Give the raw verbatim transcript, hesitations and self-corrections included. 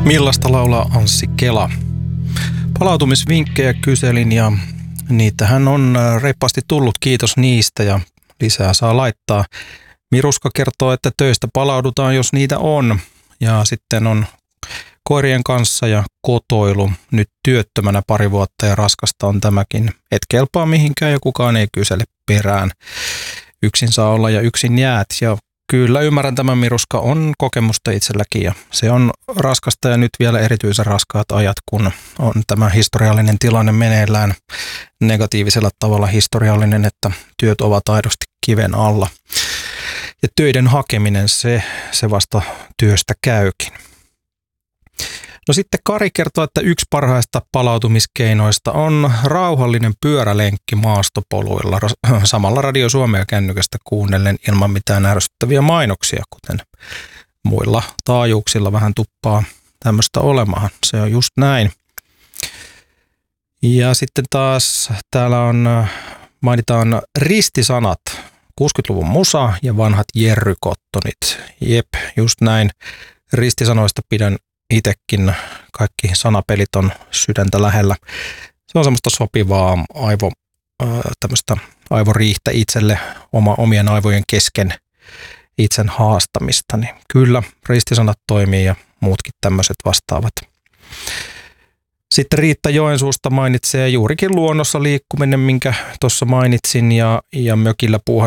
Millaista laulaa Anssi Kela? Palautumisvinkkejä kyselin ja niitähän on reippaasti tullut, kiitos niistä ja lisää saa laittaa. Miruska kertoo, että töistä palaudutaan, jos niitä on. Ja sitten on koirien kanssa ja kotoilu. Nyt työttömänä pari vuotta ja raskasta on tämäkin. Et kelpaa mihinkään ja kukaan ei kysele perään. Yksin saa olla ja yksin jäät. Ja kyllä ymmärrän tämän, Miruska, on kokemusta itselläkin ja se on raskasta ja nyt vielä erityisen raskaat ajat, kun on tämä historiallinen tilanne meneillään negatiivisella tavalla historiallinen, että työt ovat aidosti kiven alla. Ja töiden hakeminen, se, se vasta työstä käykin. No sitten Kari kertoo, että yksi parhaista palautumiskeinoista on rauhallinen pyörälenkki maastopoluilla, samalla Radio Suomea kännykästä kuunnellen ilman mitään ärsyttäviä mainoksia, kuten muilla taajuuksilla vähän tuppaa tämmöistä olemaan. Se on just näin. Ja sitten taas täällä on, mainitaan ristisanat, kuusikymmentäluvun musa ja vanhat Jerry Cottonit. Jep, just näin. Ristisanoista pidän itsekin, kaikki sanapelit on sydäntä lähellä. Se on semmoista sopivaa aivo, äh, tämmöistä aivoriihtä itselle, oma, omien aivojen kesken itsen haastamista. Niin kyllä, ristisanat toimii ja muutkin tämmöiset vastaavat. Sitten Riitta Joensuusta mainitsee juurikin luonnossa liikkuminen, minkä tuossa mainitsin, ja, ja mökillä puuha